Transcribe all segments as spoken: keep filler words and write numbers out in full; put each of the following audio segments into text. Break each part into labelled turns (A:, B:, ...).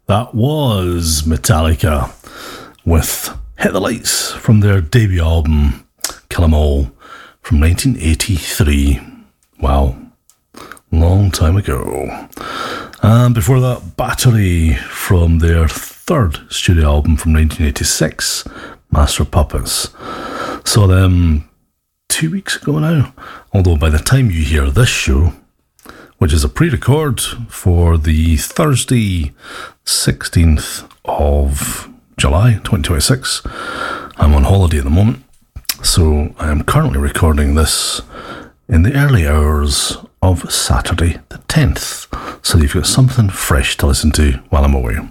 A: That was Metallica with Hit the Lights from their debut album, Kill 'Em All, from nineteen eighty-three. Wow, long time ago. And before that, Battery from their third studio album from nineteen eighty-six, Master of Puppets. Saw them two weeks ago now, although by the time you hear this show, which is a pre-record for the Thursday, sixteenth of July, twenty twenty-six. I'm on holiday at the moment, so I am currently recording this in the early hours of Saturday the tenth, so you've got something fresh to listen to while I'm away.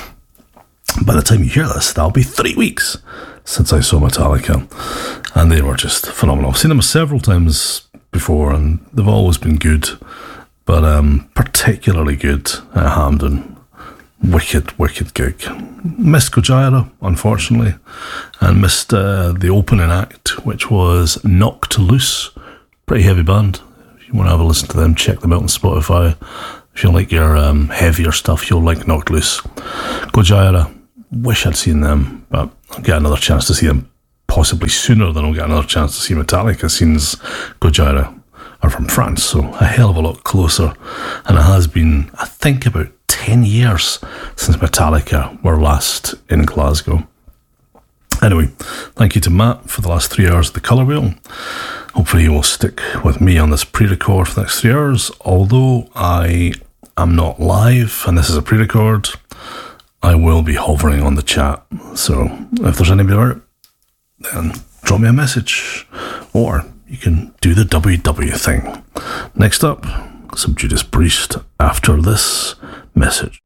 A: By the time you hear this, that'll be three weeks since I saw Metallica, and they were just phenomenal. I've seen them several times before, and they've always been good. But um, particularly good at Hampden. Wicked, wicked gig. Missed Gojira, unfortunately, and missed uh, the opening act, which was Knocked Loose. Pretty heavy band. If you want to have a listen to them, check them out on Spotify. If you like your um, heavier stuff, you'll like Knocked Loose. Gojira, wish I'd seen them, but I'll get another chance to see them possibly sooner than I'll get another chance to see Metallica, since Gojira are from France, so a hell of a lot closer. And it has been, I think, about ten years since Metallica were last in Glasgow. Anyway, thank you to Matt for the last three hours of the Colour Wheel. Hopefully he will stick with me on this pre-record for the next three hours. Although I am not live and this is a pre-record, I will be hovering on the chat. So if there's anybody out, then drop me a message, or you can do the W W thing. Next up, some Judas Priest after this message.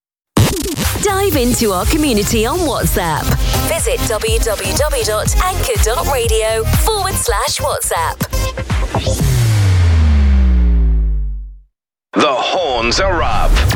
B: Dive into our community on WhatsApp. Visit www.anchor.radio forward slash WhatsApp.
C: The horns are up.